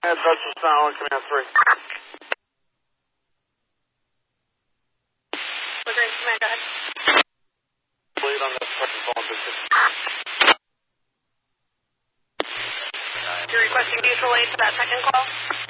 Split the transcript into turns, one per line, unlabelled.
That's the sound, Command 3.
Lagrange Command, go ahead.
Lead on this present phone position.
You're requesting mutual aid for that second call?